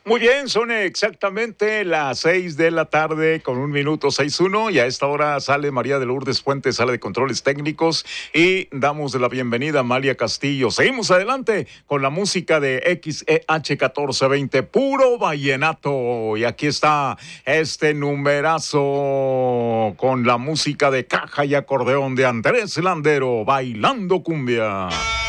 Muy bien, son exactamente las 6 de la tarde con 1:06 y a esta hora sale María de Lourdes Fuentes, sale de controles técnicos y damos la bienvenida a Amalia Castillo. Seguimos adelante con la música de XEH 1420, puro vallenato. Y aquí está este numerazo con la música de caja y acordeón de Andrés Landero, Bailando Cumbia.